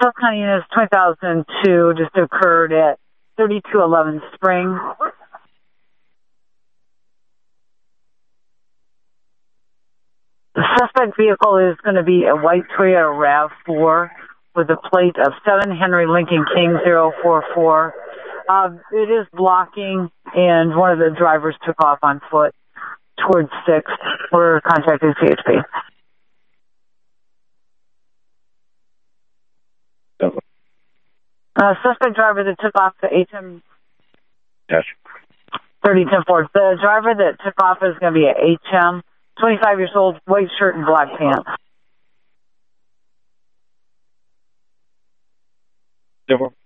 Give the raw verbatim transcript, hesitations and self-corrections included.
County units twenty thousand two just occurred at thirty-two eleven Spring. The suspect vehicle is going to be a white Toyota RAV four with a plate of seven Henry Lincoln King zero four four. Uh, it is blocking, and one of the drivers took off on foot towards sixth. We're contacting C H P. Uh, suspect driver that took off the H M Yes. thirty ten Ford. The driver that took off is going to be an H M, twenty-five years old, white shirt and black pants. Silver.